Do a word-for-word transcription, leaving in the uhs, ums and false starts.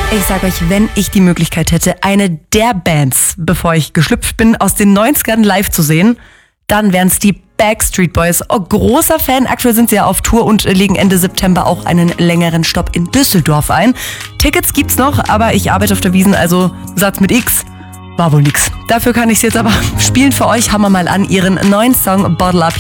Ich sag euch, wenn ich die Möglichkeit hätte, eine der Bands, bevor ich geschlüpft bin, aus den neunzigern live zu sehen, dann wären es die Backstreet Boys. Oh, großer Fan. Aktuell sind sie ja auf Tour und legen Ende September auch einen längeren Stopp in Düsseldorf ein. Tickets gibt's noch, aber ich arbeite auf der Wiesn, also Satz mit X. War wohl nix. Dafür kann ich's jetzt aber spielen für euch. Hammer mal an ihren neuen Song Bottle Up.